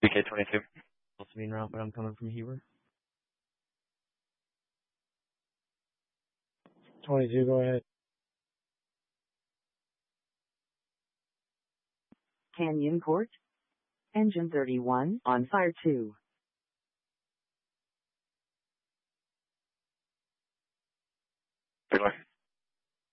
BK-22. Supposed to be en route, but I'm coming from Heber. 22, go ahead. Canyon Court. Engine 31 on fire 2. Good luck.